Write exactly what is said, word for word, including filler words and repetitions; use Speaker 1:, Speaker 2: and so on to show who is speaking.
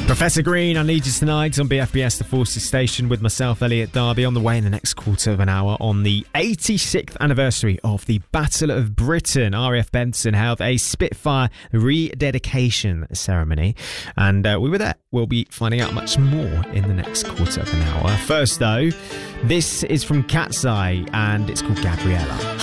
Speaker 1: Professor Green, I Need You Tonight on B F B S The Forces Station with myself, Elliot Darby, on the way in the next quarter of an hour on the eighty-sixth anniversary of the Battle of Britain. R A F Benson held a Spitfire rededication ceremony, and uh, we were there. We'll be finding out much more in the next quarter of an hour. First, though, this is from Cat's Eye, and it's called Gabriella.